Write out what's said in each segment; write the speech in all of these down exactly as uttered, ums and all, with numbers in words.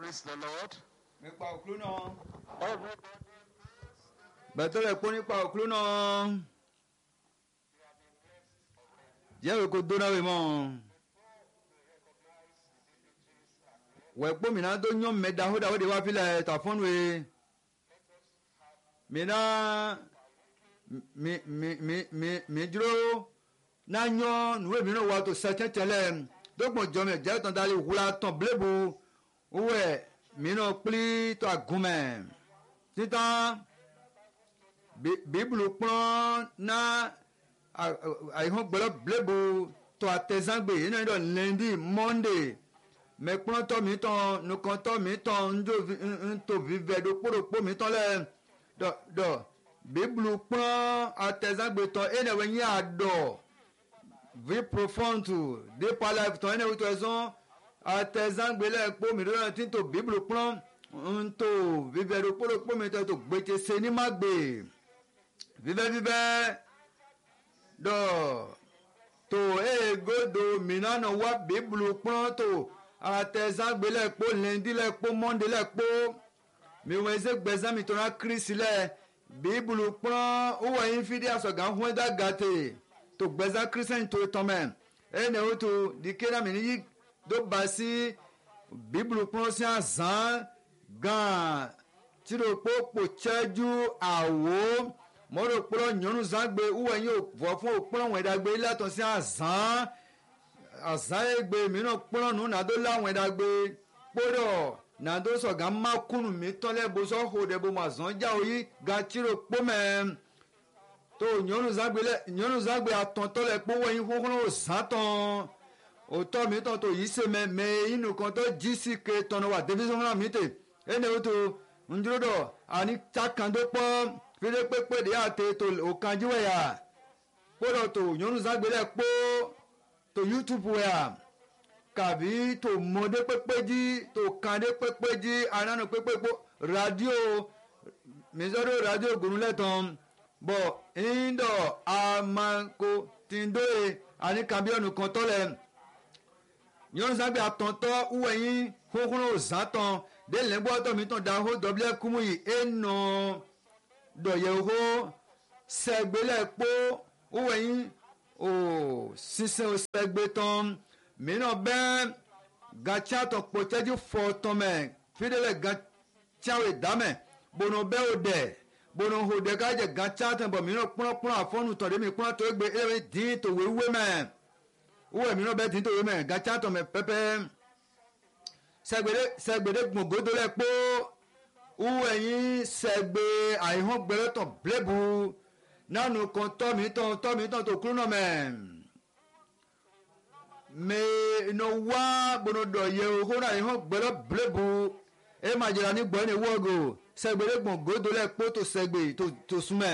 Praise the Lord. nípa òkúlù náà. Everybody, bẹ̀tẹ̀ rẹ̀ pọ́ nípa òkúlù náà. jẹ́wèé kó dóná wẹ̀ mọ́. wẹ̀ pọ́ mìíràn tó yán mẹ́ta ó dáwọ́ de wá fílẹ̀ tà fọ́nù ẹ̀. mìíràn mi mi mi mi mi dúró náà yán nùwé mìíràn wà tó sẹ́tẹ̀ tẹ́lẹ̀ tó gbọ̀n jọmọ̀ jẹ́ tán dalẹ̀ wúlá tán bílẹ̀bù wẹ̀ mìíràn pílí tó àgùnmẹ̀ títàn bíbélù kplɔn na àyìnbó gbɛlɛ bílẹ̀bù tó àtẹ̀sángbè yìí náà lẹ́ndì mọ́ndé mɛ kplɔntɔ mi tɔn nukɔntɔ mi tɔn ŋdzo ntòvi vɛ do kpóɖokpó mi tɔn lɛ dɔ dɔ bíbélù kplɔn àtẹ̀sángbè tɔn ene wɛ nye adɔ vi profonde dépa life tɔn ene wò tó ɛzɔn àtẹ̀sángbè lɛ kpó mi do ti tó bíbélù kplɔn ntò vivɛ do kpóɖokpó mi tɔn tó gbètsè seni má gbè vivɛ vivɛ dɔ tó eye godo mina nɔ wa bíbélù kplɔn tó àtẹ̀sángbè lɛ kpó lɛndi lɛ kpó mɔnde lɛ kpó miwɛnze gbɛzã mi tɔna kirisi lɛ bíbélù kplɔn wowɔ yin fi di asɔgã hoe da gate tó gbɛzã kristian tó tɔmɛ ene wo tó dike na mi ni yi do basi bíbélù kplɔn si azã gan tiro kpokpo tsɛdzu awo mɔɖo kplɔ nyɔnu zãgbe wowɔ yin vɔ fún okplɔ wɛdagbe latɔ si azã azã ye gbe mìíràn kplɔ nu nàdó la wɛdagbe kpóɖɔ nàdó sɔgã makunu mi tɔn lɛ bosɔ xɔ ɖe bo ma zɔn dza wo yi gatiro kpɔmɛ tó nyɔnu zãgbe lɛ nyɔnu zãgbe atɔntɔ lɛ kpó wɔ yin xoxo wo zã tɔn òtɔ mi tɔn tó yi se mɛ mɛ inu kɔntɔ disi ke tɔnɔ wa debi sɔgbɔn mi te ene wo to ndro dɔ ani tsakando kpɔ fide kpekpe de ate to okanji wɛ ya kpóɖɔ to nyɔnu zãgbe lɛ kpó to youtube wɛ ya kabi to mɔde kpekpe dzi to kan de kpekpe dzi ananu kpekpe kpó radio mizɔɖo radio gonu lɛ tɔn bɔn indɔ amako tindoe ani kabiɔnu kɔntɔ lɛ nyɔnu zãgbe atɔntɔ wɔ yin xoxo zãtɔn de lɛgbɔtɔ mi tɔn da ho dɔblia kumu yi enɔ dɔyɛho sɛgbe lɛ kpó wɔ yin o sisɛ o sɛgbe tɔn mìíràn bɛ gatsiatɔ kpotsɛdzi fɔ tɔmɛ fi de lɛ gatsiawo damɛ bono bɛ o dɛ bono ho dɛ ka dze gatsiatɔ bɔn mìíràn kplɔkplɔ afɔnu tɔ de mi kplɔ to egbe eye dín to wewe mɛ wowɔ mìíràn bɛ dín to wewe mɛ gatsiatɔ mɛ pɛpɛ sɛgbede sɛgbede gbɔngodo lɛ kpó wowɔ yin sɛgbe àyìnbó gbɛlɛtɔ blebu nanu kɔn tɔmi tɔn tɔmi tɔn to kúrú nɔ mɛ mɛ nɔ wá bono dɔ ye o ko àyìnbó gbɛlɛ blebu e ma dzra ni gbɔ ne wɔgo sɛgbede gbɔngodo lɛ kpó to sɛgbe to to sumɛ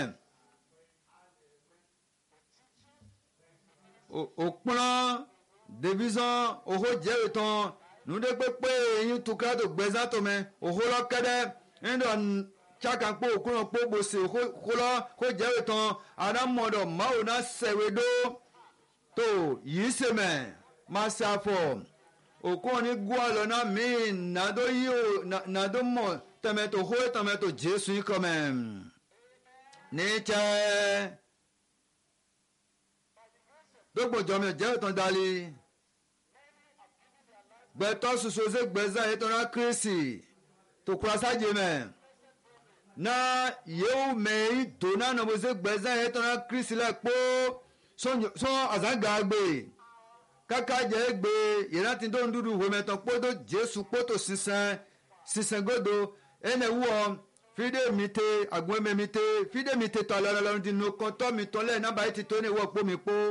o o kplɔ devizɔn oho dzewe tɔn nude kpekpe yin tukra to gbɛzã tɔmɛ oho lɔ kɛ ɖe ŋdɔ tsaka kpó okunu kpó bose oho lɔ ko dzewe tɔn anamɔdɔ mawo na sɛwe ɖo to yi se mɛ ma se afɔ okunu ni gu alɔ na mi nado yi o nado mɔ tɛmɛ to ho tɛmɛ to jesu yi kɔmɛ ní tsɛ dógbòdzɔmɛ dzewe tɔn dali gbɛtɔ soso se gbɛzã yi tɔn na kirisi to kurasa dze mɛ na yewu mɛ yi do na nɔbɔ se gbɛzã yi tɔn na kirisi lɛ kpó sɔn azãga gbe kaka dze gbe yena ti do nuɖuɖu wòmɛtɔ kpó do jesu kpó to sisɛ sisɛ godo ene wɔ fi de mi te agbɔnmɛ mi te fi de mi te tɔ alɛ lɛ ti nukɔntɔ mi tɔ lɛ naba yi ti to ne wɔ kpó mi kpó.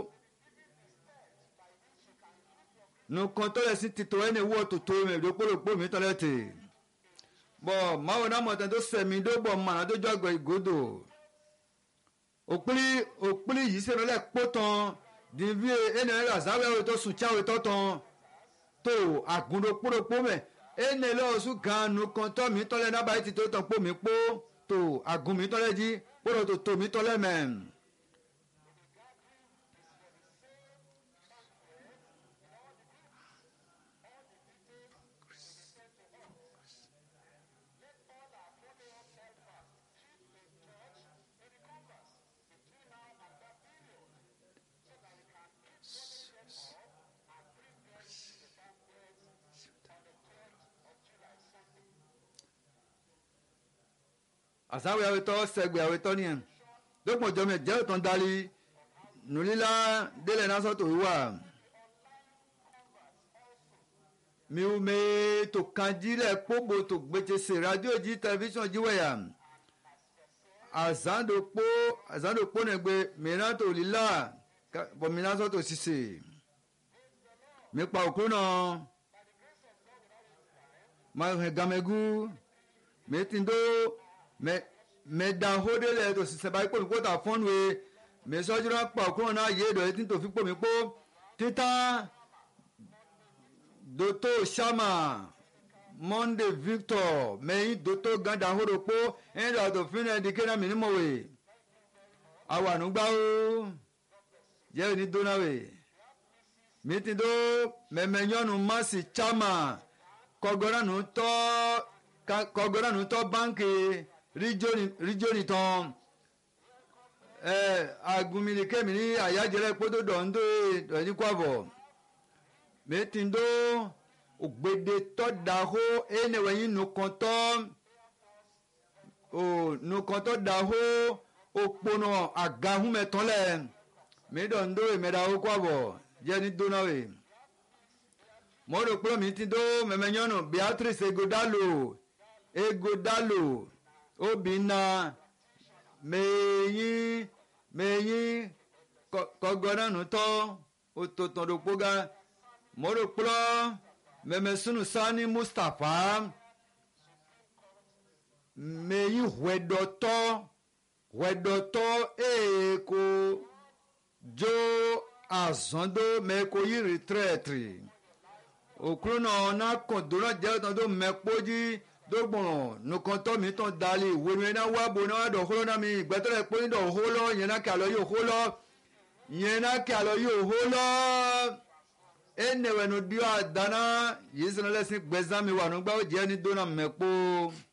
nukɔntɔ lɛ si titɔ ɛnɛ wɔ toto mɛ do kpolokpo mi tɔ lɛ te bɔn mawo na mɔtɛ do sɛmi do bɔ mana do dzɔ agbɛ godo okpli okpli yi se lɛ kpɔtɔn divi ɛnɛ lɛ azawɛ wo to sutsawo tɔ tɔn to agun do kpolokpo mɛ ɛnɛ lɛ osu gan nukɔntɔ mi tɔ lɛ naba yi ti to tɔ kpo mi kpó to agun mi tɔ lɛ dzi kpɔdɔ to to mi tɔ lɛ mɛ. àsáwé awetọ́ sẹ́gbẹ̀ awetọ́ nìyẹn dókun ọjọ́ mi jẹ́ òtún dalí nùlílá délẹ̀ náà sọ́tò wíwà mi ò mẹ́ tó kanjí lẹ̀ kpóbo tó gbèsè radio jí tẹlifíṣàn jíwẹ̀yà àzándopo àzándopo nẹ̀gbẹ́ mìíràn tó lílá bọ̀ mìíràn sọ́tò sísè mi pa òkú náà máa hẹ̀ gàmẹ́gù mi ti do mẹ mẹ da hóde lẹ tó sísè báyìí pò mí kó ta fọ́nù ẹ mẹ sọ́jú náà pa òkú náà yé dọ̀ ẹ tí tó fi pò mí kó títà doto sama Monday Victor mẹ́yìn doto ganda hóde pó ẹ̀yìn dọ̀ tó fi náà di kéna mi ní mọ̀wé àwọn ànúgbà ó jẹ́ òní dónáwé mi ti do mẹ̀mẹ̀yọ́nù masi chama kọgọ́ránù tọ́ kọgọ́ránù tọ́ báńkì ríjónì tán ẹ agunminikẹ́mi ní àyájẹ́rẹ́ kpótó dọ̀ndó dọ̀ní kwabọ̀ mẹ́tìndó ògbédè tọ́ dàhó ẹnẹwẹ̀yìn nùkọ́ntọ́ ò nùkọ́ntọ́ dàhó òkponà àgàhùnmẹ́tọ́lẹ̀ mẹ́dọ̀ndó ìmẹ́dàhó kwabọ̀ jẹ́ni dónáwé mọ́rò pé mi ti dó mẹ́mẹ́yọ́nù Beatrice egodalo egodalo obìnà mẹ́yìn mẹ́yìn kọ́gọ́nánù tọ́ òtòtòdòpóga mọ́rò pé mẹ́mẹ́sùnù Sani Mustapha mẹ́yìn hwẹ́dọ̀tọ́ hwẹ́dọ̀tọ́ èèkó jó àzọ́ndó mẹ́kó yí rìtírẹ̀tì òkúrò náà náà kàn dúró jẹ́ ọ̀tàn tó mẹ́kpójì dógbọ̀n nùkọ́ntọ́ mi tán dalẹ̀ ìwé mi náà wá bo náà dọ̀ hólọ́ náà mi ìgbẹ́tọ́lẹ̀ pé dọ̀ hólọ́ yẹn náà kí alọ́ yóò hólọ́ yẹn náà kí alọ́ yóò hólọ́ ẹnẹ̀wẹ̀ nù díọ̀ àdáná yìí sinmi lẹ́sìn gbẹ̀zámi wà nígbà ó jẹ́ ní dóná mẹ́kpó.